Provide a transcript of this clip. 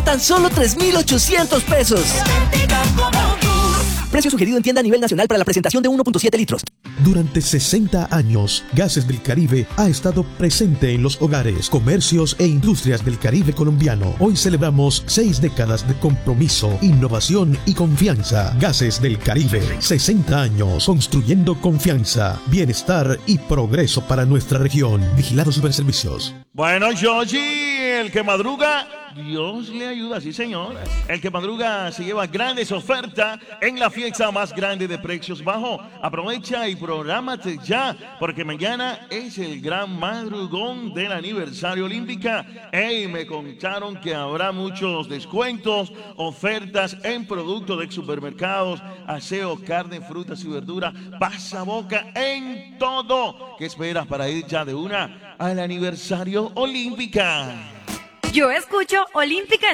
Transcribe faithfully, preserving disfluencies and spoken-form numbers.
Tan solo tres mil ochocientos pesos. Precio sugerido en tienda a nivel nacional para la presentación de uno punto siete litros. Durante sesenta años, Gases del Caribe ha estado presente en los hogares, comercios e industrias del Caribe colombiano. Hoy celebramos seis décadas de compromiso, innovación y confianza. Gases del Caribe, sesenta años construyendo confianza, bienestar y progreso para nuestra región. Vigilado Superservicios. Bueno, Yoshi, el que madruga, Dios le ayuda, sí señor. El que madruga se lleva grandes ofertas en la fiesta más grande de precios bajos. Aprovecha y prográmate ya, porque mañana es el gran madrugón del aniversario olímpica. Ey, me contaron que habrá muchos descuentos, ofertas en productos de supermercados, aseo, carne, frutas y verduras, pasaboca, en todo. ¿Qué esperas para ir ya de una al aniversario olímpica? Yo escucho Olímpica